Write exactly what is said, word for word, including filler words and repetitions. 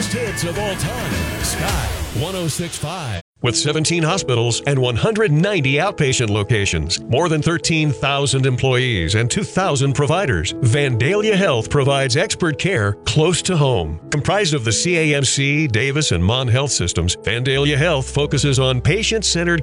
best hits of all time. Sky one oh six point five. With seventeen hospitals and one hundred ninety outpatient locations, more than thirteen thousand employees, and two thousand providers, Vandalia Health provides expert care close to home. Comprised of the C A M C, Davis, and Mon Health systems, Vandalia Health focuses on patient-centered